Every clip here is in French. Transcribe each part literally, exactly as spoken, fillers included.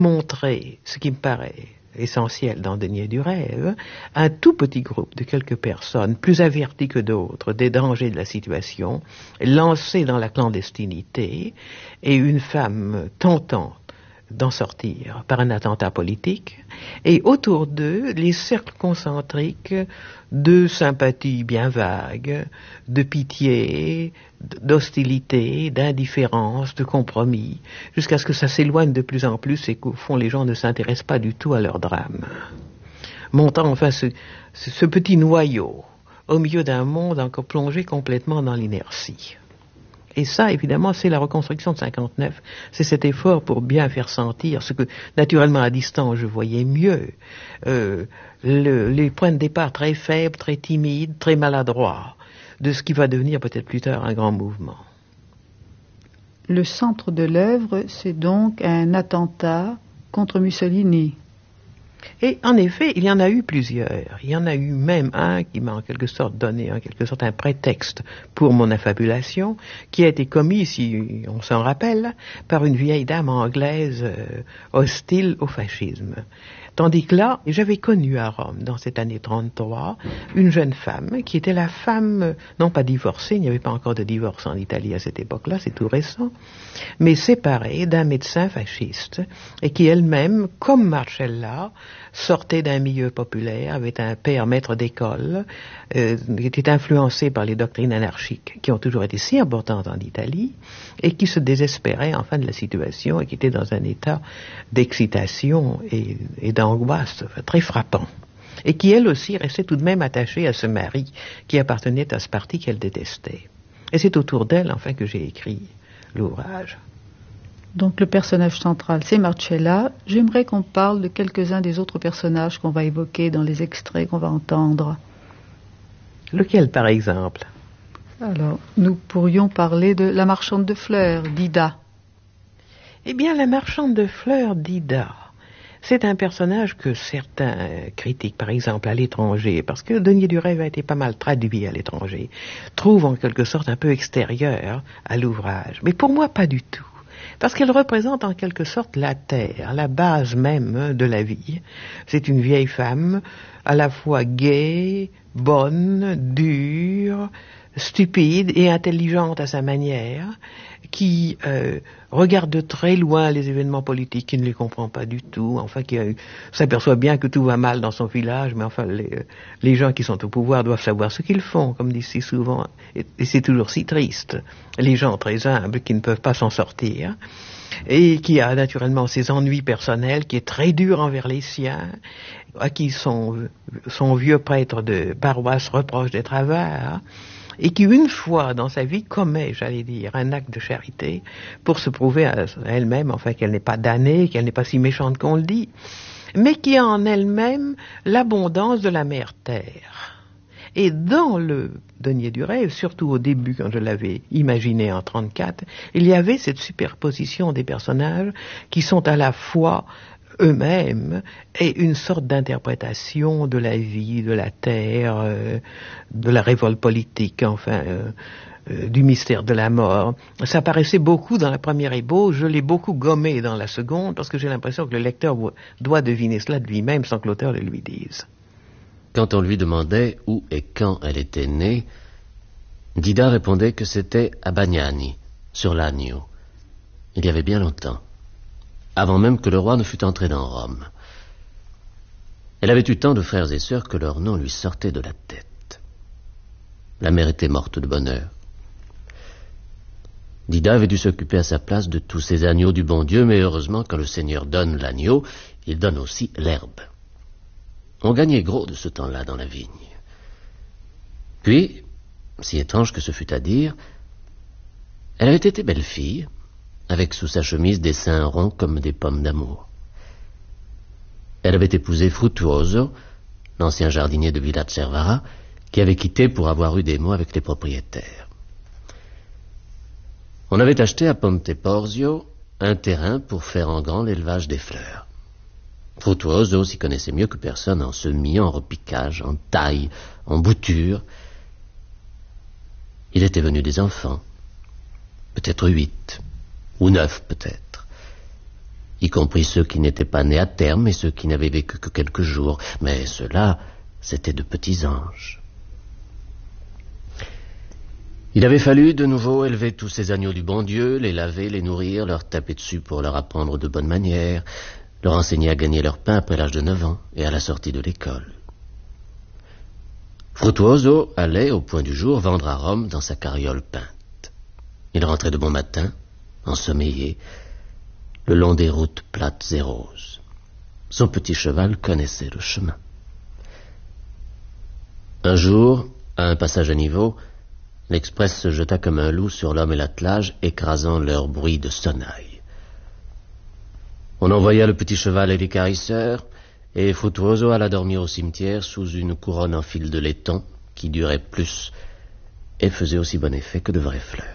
montrer ce qui me paraît essentiel dans Deniers du rêve, un tout petit groupe de quelques personnes, plus averties que d'autres des dangers de la situation, lancées dans la clandestinité, et une femme tentant d'en sortir par un attentat politique, et autour d'eux, les cercles concentriques de sympathie bien vague, de pitié, d'hostilité, d'indifférence, de compromis, jusqu'à ce que ça s'éloigne de plus en plus et qu'au fond les gens ne s'intéressent pas du tout à leur drame. Montant enfin ce, ce, ce petit noyau au milieu d'un monde encore plongé complètement dans l'inertie. Et ça, évidemment, c'est la reconstruction de cinquante-neuf. C'est cet effort pour bien faire sentir ce que, naturellement, à distance, je voyais mieux. Euh, le, les points de départ très faibles, très timides, très maladroits, de ce qui va devenir peut-être plus tard un grand mouvement. Le centre de l'œuvre, c'est donc un attentat contre Mussolini. Et en effet, il y en a eu plusieurs. Il y en a eu même un qui m'a en quelque sorte donné en quelque sorte un prétexte pour mon affabulation, qui a été commis, si on s'en rappelle, par une vieille dame anglaise euh, hostile au fascisme. Tandis que là, j'avais connu à Rome, dans cette année trente-trois, une jeune femme qui était la femme, non pas divorcée, il n'y avait pas encore de divorce en Italie à cette époque-là, c'est tout récent, mais séparée d'un médecin fasciste, et qui elle-même, comme Marcella, sortait d'un milieu populaire, avait un père maître d'école, euh, qui était influencé par les doctrines anarchiques, qui ont toujours été si importantes en Italie, et qui se désespérait enfin de la situation, et qui était dans un état d'excitation et, et d'angoisse très frappant. Et qui, elle aussi, restait tout de même attachée à ce mari qui appartenait à ce parti qu'elle détestait. Et c'est autour d'elle, enfin, que j'ai écrit l'ouvrage. Donc le personnage central, c'est Marcella. J'aimerais qu'on parle de quelques-uns des autres personnages qu'on va évoquer dans les extraits qu'on va entendre. Lequel, par exemple? Alors, nous pourrions parler de la marchande de fleurs, d'Ida. Eh bien, la marchande de fleurs d'Ida, c'est un personnage que certains critiques, par exemple à l'étranger, parce que Deniers du rêve a été pas mal traduit à l'étranger, trouvent en quelque sorte un peu extérieur à l'ouvrage. Mais pour moi, pas du tout. Parce qu'elle représente en quelque sorte la terre, la base même de la vie. C'est une vieille femme, à la fois gaie, bonne, dure, stupide et intelligente à sa manière, qui euh, regarde de très loin les événements politiques, qui ne les comprend pas du tout, enfin qui euh, s'aperçoit bien que tout va mal dans son village, mais enfin les, euh, les gens qui sont au pouvoir doivent savoir ce qu'ils font, comme disent si souvent, et, et c'est toujours si triste, les gens très humbles qui ne peuvent pas s'en sortir, et qui a naturellement ses ennuis personnels, qui est très dur envers les siens, à qui son, son vieux prêtre de paroisse reproche d'être avare, et qui, une fois dans sa vie, commet, j'allais dire, un acte de charité pour se prouver à elle-même, enfin, qu'elle n'est pas damnée, qu'elle n'est pas si méchante qu'on le dit, mais qui a en elle-même l'abondance de la mère terre. Et dans le Deniers du rêve, surtout au début, quand je l'avais imaginé en trente-quatre, il y avait cette superposition des personnages qui sont à la fois eux-mêmes et une sorte d'interprétation de la vie, de la terre, euh, de la révolte politique, enfin, euh, euh, du mystère de la mort. Ça paraissait beaucoup dans la première ébauche, je l'ai beaucoup gommé dans la seconde, parce que j'ai l'impression que le lecteur doit deviner cela de lui-même sans que l'auteur le lui dise. Quand on lui demandait où et quand elle était née, Dida répondait que c'était à Bagnani, sur l'Agno. Il y avait bien longtemps, avant même que le roi ne fût entré dans Rome. Elle avait eu tant de frères et sœurs que leur nom lui sortait de la tête. La mère était morte de bonne heure. Dida avait dû s'occuper à sa place de tous ces agneaux du bon Dieu, mais heureusement, quand le Seigneur donne l'agneau, il donne aussi l'herbe. On gagnait gros de ce temps-là dans la vigne. Puis, si étrange que ce fût à dire, elle avait été belle fille, avec sous sa chemise des seins ronds comme des pommes d'amour. Elle avait épousé Frutuoso, l'ancien jardinier de Villa Cervara, qui avait quitté pour avoir eu des mots avec les propriétaires. On avait acheté à Ponte Porzio un terrain pour faire en grand l'élevage des fleurs. Frutuoso s'y connaissait mieux que personne en semis, en repiquage, en taille, en bouture. Il était venu des enfants, peut-être huit, ou neuf peut-être. y compris ceux qui n'étaient pas nés à terme et ceux qui n'avaient vécu que quelques jours. Mais ceux-là, c'étaient de petits anges. Il avait fallu de nouveau élever tous ces agneaux du bon Dieu, les laver, les nourrir, leur taper dessus pour leur apprendre de bonnes manières, leur enseigner à gagner leur pain après l'âge de neuf ans et à la sortie de l'école. Frutuoso allait, au point du jour, vendre à Rome dans sa carriole peinte. Il rentrait de bon matin, ensommeillé, le long des routes plates et roses. Son petit cheval connaissait le chemin. Un jour, à un passage à niveau, l'express se jeta comme un loup sur l'homme et l'attelage, écrasant leur bruit de sonnaille. On envoya le petit cheval et les carisseurs, et Frutuoso alla dormir au cimetière sous une couronne en fil de laiton qui durait plus et faisait aussi bon effet que de vraies fleurs.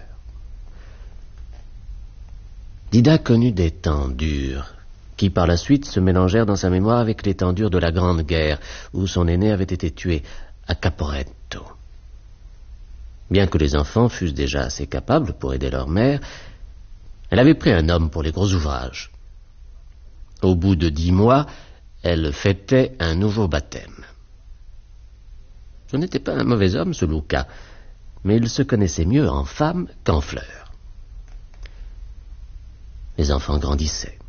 Dida connut des temps durs, qui par la suite se mélangèrent dans sa mémoire avec les temps durs de la Grande Guerre, où son aîné avait été tué à Caporetto. Bien que les enfants fussent déjà assez capables pour aider leur mère, elle avait pris un homme pour les gros ouvrages. Au bout de dix mois, elle fêtait un nouveau baptême. Ce n'était pas un mauvais homme, ce Luca, mais il se connaissait mieux en femme qu'en fleurs. Les enfants grandissaient.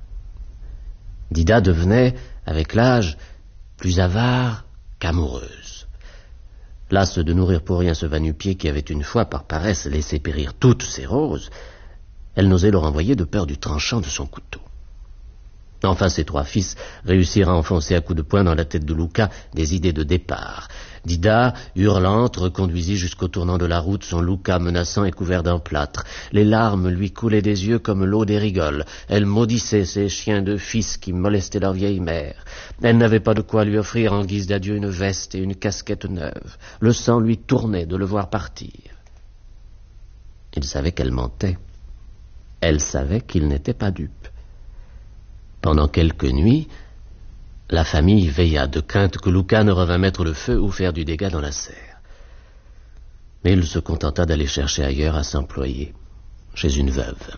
Dida devenait, avec l'âge, plus avare qu'amoureuse. Lasse de nourrir pour rien ce va-nu-pied qui avait une fois, par paresse, laissé périr toutes ses roses, elle n'osait le renvoyer de peur du tranchant de son couteau. Enfin, ses trois fils réussirent à enfoncer à coups de poing dans la tête de Luca des idées de départ. Dida, hurlante, reconduisit jusqu'au tournant de la route son Luca menaçant et couvert d'un plâtre. Les larmes lui coulaient des yeux comme l'eau des rigoles. Elle maudissait ces chiens de fils qui molestaient leur vieille mère. Elle n'avait pas de quoi lui offrir en guise d'adieu une veste et une casquette neuve. Le sang lui tournait de le voir partir. Il savait qu'elle mentait. Elle savait qu'il n'était pas dupe. Pendant quelques nuits, la famille veilla de crainte que Luca ne revînt mettre le feu ou faire du dégât dans la serre. Mais il se contenta d'aller chercher ailleurs à s'employer, chez une veuve.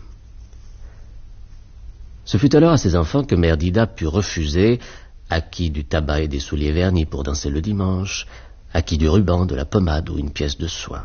Ce fut alors à ses enfants que mère Dida put refuser, acquis du tabac et des souliers vernis pour danser le dimanche, acquis du ruban, de la pommade ou une pièce de soie.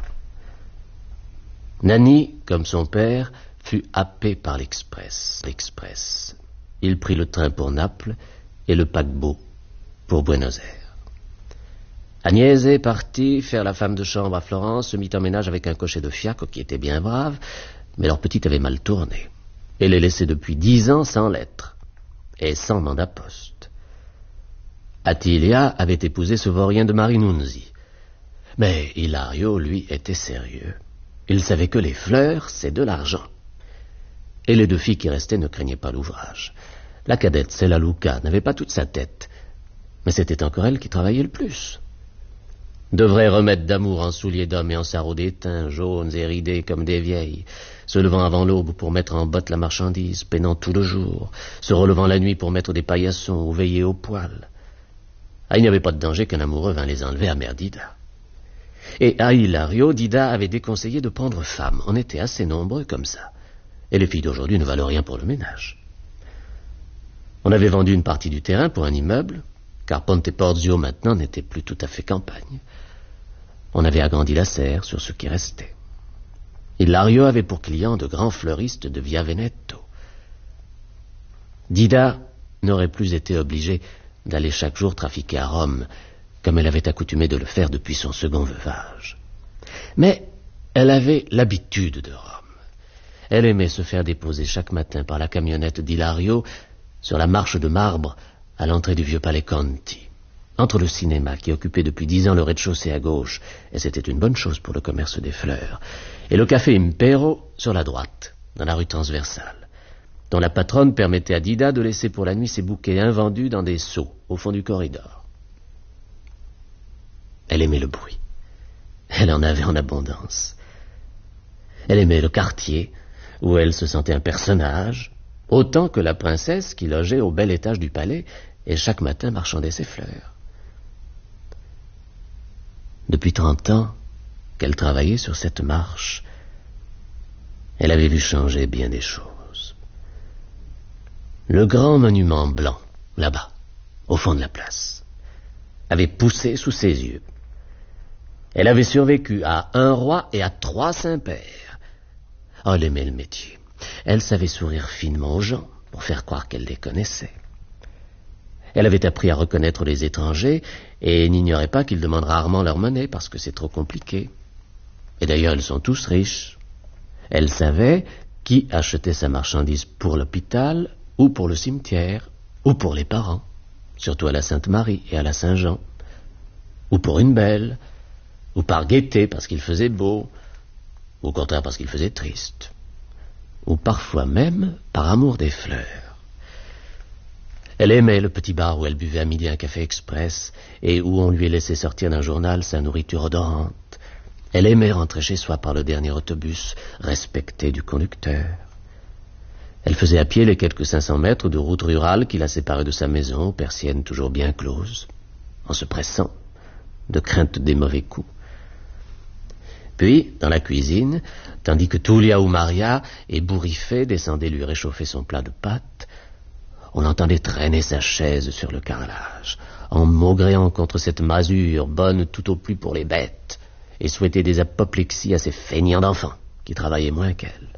Nanni, comme son père, fut happé par l'express. L'express. Il prit le train pour Naples et le paquebot pour Buenos Aires. Agnese partit faire la femme de chambre à Florence, se mit en ménage avec un cocher de fiacre qui était bien brave, mais leur petite avait mal tourné. Elle les laissait depuis dix ans sans lettres et sans mandat poste. Attilia avait épousé ce vaurien de Marinunzi. Mais Hilario, lui, était sérieux. Il savait que les fleurs, c'est de l'argent. Et les deux filles qui restaient ne craignaient pas l'ouvrage. La cadette, celle-là, Luca, n'avait pas toute sa tête, mais c'était encore elle qui travaillait le plus. De vrais remèdes d'amour en souliers d'homme et en sarraux d'étain, jaunes et ridés comme des vieilles, se levant avant l'aube pour mettre en botte la marchandise, peinant tout le jour, se relevant la nuit pour mettre des paillassons ou veiller au poêle. Ah, il n'y avait pas de danger qu'un amoureux vînt les enlever à mère Dida. Et à Hilario, Dida avait déconseillé de prendre femme. On était assez nombreux comme ça. Et les filles d'aujourd'hui ne valent rien pour le ménage. On avait vendu une partie du terrain pour un immeuble, car Ponte Porzio maintenant n'était plus tout à fait campagne. On avait agrandi la serre sur ce qui restait. Hilario avait pour clients de grands fleuristes de Via Veneto. Dida n'aurait plus été obligée d'aller chaque jour trafiquer à Rome, comme elle avait accoutumé de le faire depuis son second veuvage. Mais elle avait l'habitude de Rome. Elle aimait se faire déposer chaque matin par la camionnette d'Hilario sur la marche de marbre à l'entrée du vieux palais Conti, entre le cinéma qui occupait depuis dix ans le rez-de-chaussée à gauche, et c'était une bonne chose pour le commerce des fleurs, et le café Impero sur la droite, dans la rue transversale, dont la patronne permettait à Dida de laisser pour la nuit ses bouquets invendus dans des seaux au fond du corridor. Elle aimait le bruit. Elle en avait en abondance. Elle aimait le quartier, où elle se sentait un personnage, autant que la princesse qui logeait au bel étage du palais et chaque matin marchandait ses fleurs. Depuis trente ans qu'elle travaillait sur cette marche, elle avait vu changer bien des choses. Le grand monument blanc, là-bas, au fond de la place, avait poussé sous ses yeux. Elle avait survécu à un roi et à trois saints-pères. Oh, elle aimait le métier. Elle savait sourire finement aux gens pour faire croire qu'elle les connaissait. Elle avait appris à reconnaître les étrangers et n'ignorait pas qu'ils demandent rarement leur monnaie parce que c'est trop compliqué. Et d'ailleurs, ils sont tous riches. Elle savait qui achetait sa marchandise pour l'hôpital ou pour le cimetière ou pour les parents, surtout à la Sainte-Marie et à la Saint-Jean, ou pour une belle, ou par gaieté parce qu'il faisait beau, ou au contraire parce qu'il faisait triste, ou parfois même par amour des fleurs. Elle aimait le petit bar où elle buvait à midi un café express et où on lui laissait sortir d'un journal sa nourriture odorante. Elle aimait rentrer chez soi par le dernier autobus, respectée du conducteur. Elle faisait à pied les quelques cinq cents mètres de route rurale qui la séparaient de sa maison, persiennes toujours bien closes, en se pressant, de crainte des mauvais coups. Puis, dans la cuisine, tandis que Tulia ou Maria, ébouriffée, descendait lui réchauffer son plat de pâtes, on entendait traîner sa chaise sur le carrelage, en maugréant contre cette masure bonne tout au plus pour les bêtes, et souhaitait des apoplexies à ces feignants d'enfants qui travaillaient moins qu'elle.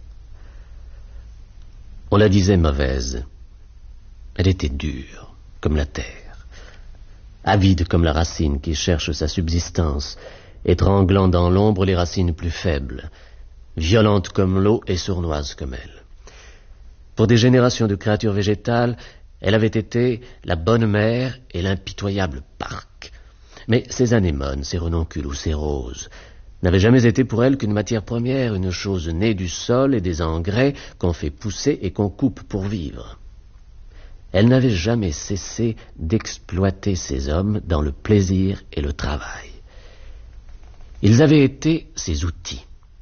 On la disait mauvaise. Elle était dure, comme la terre, avide comme la racine qui cherche sa subsistance, étranglant dans l'ombre les racines plus faibles, violente comme l'eau et sournoise comme elle. Pour des générations de créatures végétales, elle avait été la bonne mère et l'impitoyable parc. Mais ces anémones, ces renoncules ou ces roses n'avaient jamais été pour elle qu'une matière première, une chose née du sol et des engrais qu'on fait pousser et qu'on coupe pour vivre. Elle n'avait jamais cessé d'exploiter ces hommes dans le plaisir et le travail. Ils avaient été ses outils.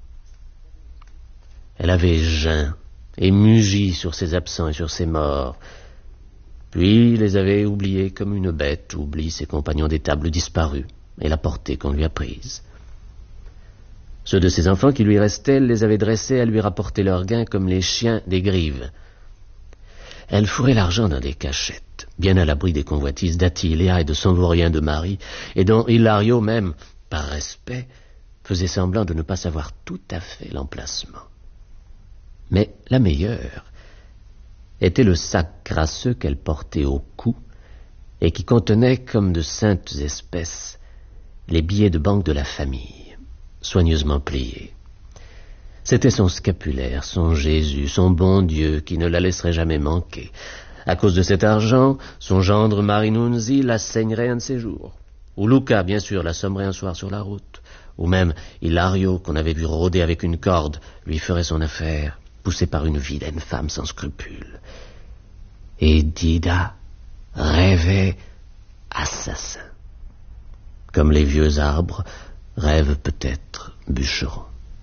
Elle avait geint et mugi sur ses absents et sur ses morts, puis les avait oubliés comme une bête oublie ses compagnons d'étable disparus et la portée qu'on lui a prise. Ceux de ses enfants qui lui restaient, elle les avait dressés à lui rapporter leur gain comme les chiens des grives. Elle fourrait l'argent dans des cachettes, bien à l'abri des convoitises d'Attilia et de son vaurien de Marie, et dont Hilario même, par respect, faisait semblant de ne pas savoir tout à fait l'emplacement. Mais la meilleure était le sac crasseux qu'elle portait au cou et qui contenait, comme de saintes espèces, les billets de banque de la famille, soigneusement pliés. C'était son scapulaire, son Jésus, son bon Dieu qui ne la laisserait jamais manquer. À cause de cet argent, son gendre Marinunzi la saignerait un de ses jours. Ou Luca, bien sûr, la sommerait un soir sur la route. Ou même Hilario, qu'on avait vu rôder avec une corde, lui ferait son affaire, poussé par une vilaine femme sans scrupules. Et Dida rêvait assassin, comme les vieux arbres rêvent peut-être bûcherons.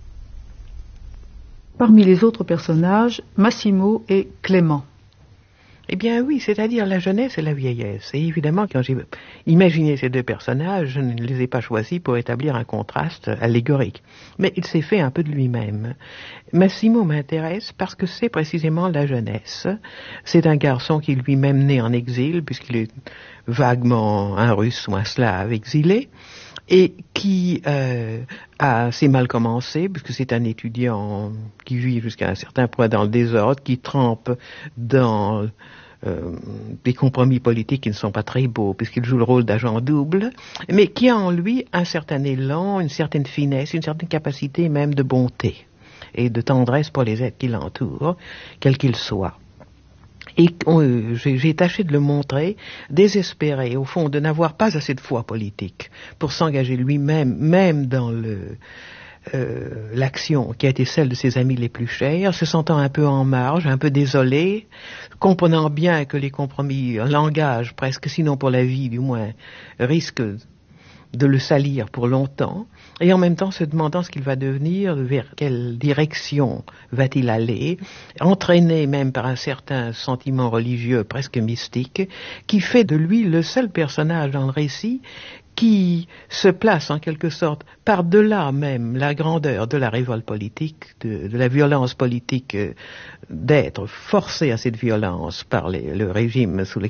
Parmi les autres personnages, Massimo et Clément. Eh bien oui, c'est-à-dire la jeunesse et la vieillesse. Et évidemment, quand j'ai imaginé ces deux personnages, je ne les ai pas choisis pour établir un contraste allégorique. Mais il s'est fait un peu de lui-même. Massimo m'intéresse parce que c'est précisément la jeunesse. C'est un garçon qui est lui-même né en exil, puisqu'il est vaguement un russe ou un slave exilé, et qui euh, a assez mal commencé, puisque c'est un étudiant qui vit jusqu'à un certain point dans le désordre, qui trempe dans euh, des compromis politiques qui ne sont pas très beaux, puisqu'il joue le rôle d'agent double, mais qui a en lui un certain élan, une certaine finesse, une certaine capacité même de bonté et de tendresse pour les êtres qui l'entourent, quels qu'ils soient. Et euh, j'ai, j'ai tâché de le montrer, désespéré, au fond, de n'avoir pas assez de foi politique pour s'engager lui-même, même dans le, euh, l'action qui a été celle de ses amis les plus chers, se sentant un peu en marge, un peu désolé, comprenant bien que les compromis, un langage presque, sinon pour la vie du moins, risquent de le salir pour longtemps, et en même temps se demandant ce qu'il va devenir, vers quelle direction va-t-il aller, entraîné même par un certain sentiment religieux presque mystique, qui fait de lui le seul personnage dans le récit qui se place en quelque sorte par-delà même la grandeur de la révolte politique, de, de la violence politique, euh, d'être forcé à cette violence par les, le régime sous lequel